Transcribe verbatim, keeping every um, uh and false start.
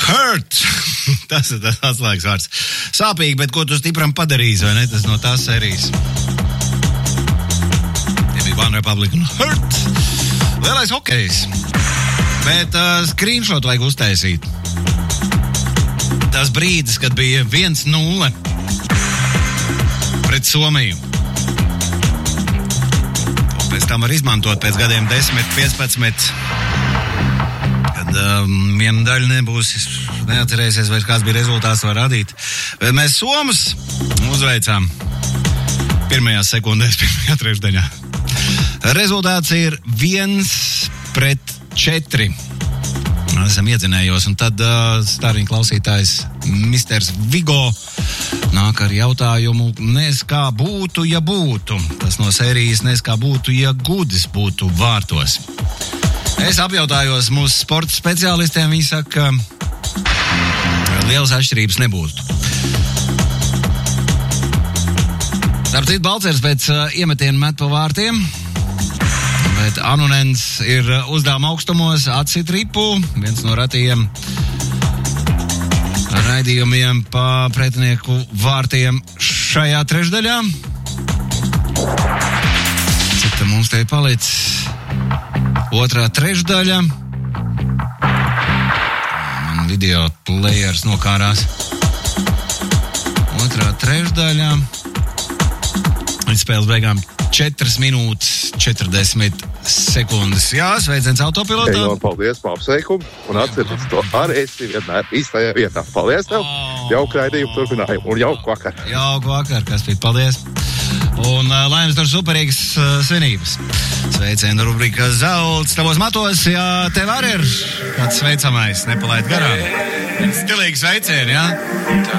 Hurt! Tas ir tas atslēgas vārds. Sāpīgi, bet ko tu stipram padarīsi, vai ne? Tas no tās serijas. Tie bija One Republic un Hurt! Lielais hokejs. Bet uh, screenshot vajag uztaisīt. Tas brīdis, kad bija viens nulle pret Somiju. Pēc tam var izmantot pēc gadiem desmit, piecpadsmit, kad um, viena daļa nebūs, neatcerēsies, vai kāds bija rezultāts var radīt. Bet mēs Somus uzveicām pirmajās sekundēs, pirmajā trešdaļā. Rezultāts ir viens pret četri. Esam iedzinējos, un tad uh, stāriņa klausītājs misters Vigo nāk ar jautājumu, nes kā būtu, ja būtu. Tas no sērijas nes kā būtu, ja Gudis būtu vārtos. Es apjautājos mūsu sporta speciālistiem, viņi saka, ka lielas atšķirības nebūtu. Starp citu, Balcers pēc uh, iemetienu met pa vārtiem, bet Anunens ir uzdevuma augstumos, atsit ripu, viens no ratajiem raidījumiem pa pretinieku vārtiem šajā trešdaļā. Cik tā mums te ir palicis? Otrā trešdaļa. Man video players nokārās. Otrā trešdaļa. Līdz spēles beigām četras minūtes četrdesmit sekundes. Jā, sveiciens autopilotā. Ejo, paldies par apsveikumu un atceries to arī esi vienmēr īstajā vietā. Paldies tev, oh. Jauku raidījumu turpinājumu un jauku vakar. Jauku vakar, Kaspīt, paldies. Un uh, laimes tur superīgas uh, svinības. Sveicienu rubrika Zelts tavos matos, ja tev arī ir kāds sveicamais, nepalaid garām. Stilīgi sveicieni, jā?